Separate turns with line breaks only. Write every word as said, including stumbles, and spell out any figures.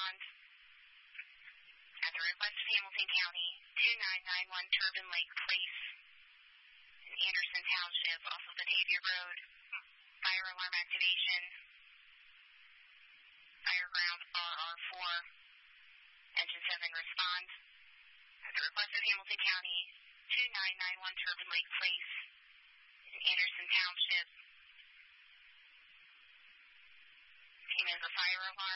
respond. At the request of Hamilton County, two nine nine one Turbine Lake Place in Anderson Township, also Batavia Road. Fire alarm activation. Fire ground R R four. Engine seven respond. At the request of Hamilton County, two nine nine one Turbine Lake Place in Anderson Township. Came in for fire alarm.